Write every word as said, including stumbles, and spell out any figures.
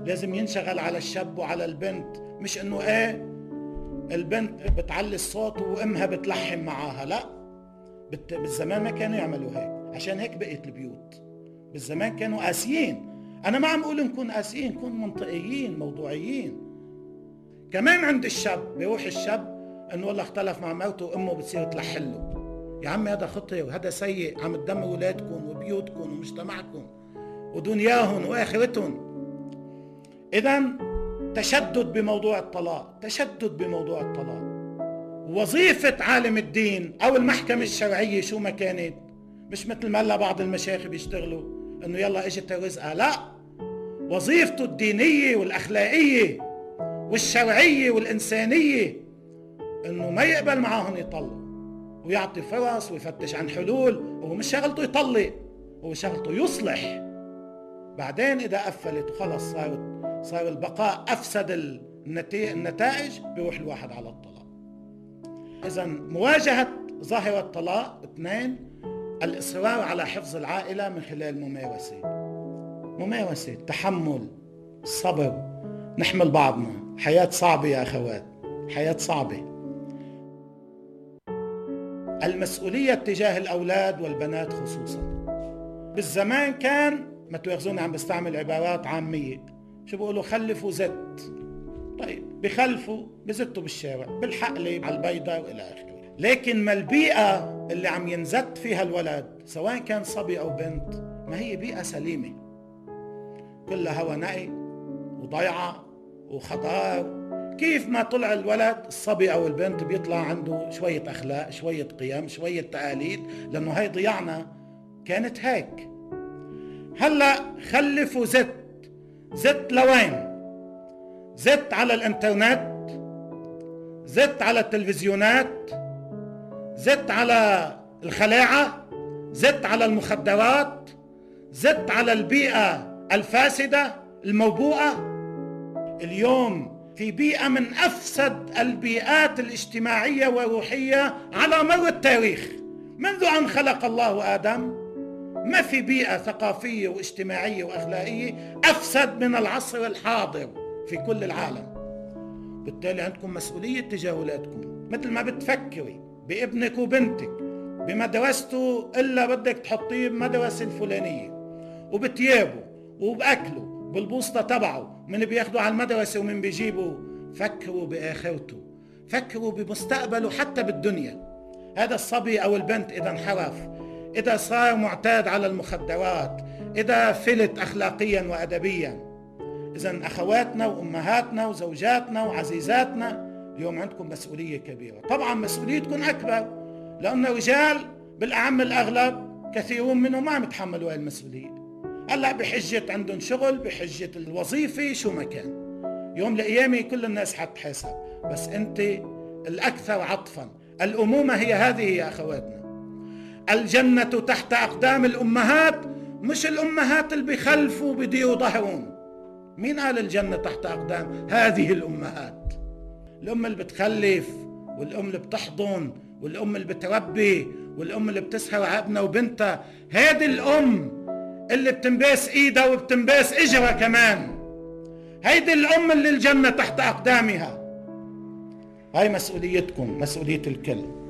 لازم ينشغل على الشاب وعلى البنت، مش انه ايه البنت بتعلي الصوت وامها بتلحم معاها. لا، بالزمان ما كانوا يعملوا هيك، عشان هيك بقيت البيوت. بالزمان كانوا قاسيين. انا ما عم اقول نكون قاسيين، نكون منطقيين موضوعيين. كمان عند الشاب بيروح الشاب انه والله اختلف مع مرته وامه بتصير تلحله. يا عمي هذا خطير وهذا سيء، عم تدمر اولادكم وبيوتكم ومجتمعكم ودنياهم واخرتهم. اذا تشدد بموضوع الطلاق، تشدد بموضوع الطلاق. وظيفة عالم الدين او المحكمة الشرعية شو ما كانت، مش مثل ما هلا بعض المشايخ بيشتغلوا انه يلا اجت رزقها. لا، وظيفته الدينية والاخلاقية والشرعية والانسانية انه ما يقبل معاهم يطلقوا، ويعطي فرص ويفتش عن حلول. وهو مش شغلته يطلق، هو شغلته يصلح. بعدين اذا قفلت وخلص صار صار البقاء افسد النتائج، بيروح الواحد على الطلاق. اذا مواجهة ظاهرة الطلاق. اثنين، الاصرار على حفظ العائلة من خلال ممارسة ممارسة تحمل، صبر، نحمل بعضنا. حياة صعبة يا اخوات، حياة صعبة. المسؤولية تجاه الأولاد والبنات خصوصا. بالزمان كان، ما تواخذوني عم بستعمل عبارات عامية، شو بيقولوا؟ خلفوا زت. طيب بخلفوا بزتوا بالشارع، بالحقلة، على البيضة وإلى آخره. لكن ما البيئة اللي عم ينزت فيها الولد سواء كان صبي أو بنت ما هي بيئة سليمة، كلها هوا نقي وضيعة وخطار. كيف ما طلع الولد الصبي أو البنت بيطلع عنده شوية أخلاق، شوية قيم، شوية تقاليد، لأنه هاي ضياعنا كانت هيك. هلأ خلفوا زت. زت لوين؟ زت على الانترنت، زت على التلفزيونات، زت على الخلاعة، زت على المخدرات، زت على البيئة الفاسدة الموبوءة. اليوم في بيئة من أفسد البيئات الاجتماعية والروحية على مر التاريخ منذ أن خلق الله آدم. ما في بيئة ثقافية واجتماعية وأخلاقية أفسد من العصر الحاضر في كل العالم. بالتالي عندكم مسؤولية تجاه أولادكم. مثل ما بتفكري بابنك وبنتك بمدرسته إلا بدك تحطيه بمدرسة الفلانية، وبتيابه وبأكله بالبوسطة تبعه، من بياخدوا على المدرسة ومن بيجيبوا. فكروا بآخرته، فكروا بمستقبله حتى بالدنيا. هذا الصبي أو البنت إذا انحرف، إذا صار معتاد على المخدرات، إذا فلت أخلاقيا وأدبيا. إذن أخواتنا وأمهاتنا وزوجاتنا وعزيزاتنا، اليوم عندكم مسؤولية كبيرة. طبعا مسؤوليتكم أكبر لأن الرجال بالأعم الأغلب كثيرون منهم ما عم يتحملوا هاي المسؤولية. هلا بحجة عندهم شغل، بحجة الوظيفة، شو ما كان. يوم القيامة كل الناس حتحاسب، بس أنت الأكثر عطفا. الأمومة هي هذه يا أخواتنا. الجنة تحت أقدام الأمهات، مش الأمهات اللي بيخلفوا بديوا ظهرهم. مين قال الجنة تحت أقدام هذه الأمهات؟ الأم اللي بتخلف، والأم اللي بتحضن، والأم اللي بتربي، والأم اللي بتسهر على ابنها وبنتها. هذه الأم اللي بتنباس إيدها وبتنباس إجرها كمان. هيدي الأم اللي الجنة تحت أقدامها. هاي مسؤوليتكم، مسؤولية الكل.